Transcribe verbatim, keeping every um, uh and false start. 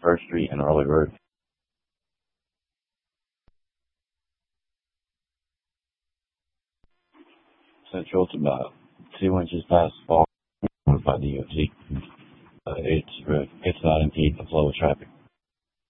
First Street and Early Road. Central to about two inches past fall by D O T. Uh, it's, it's not impede the flow of traffic.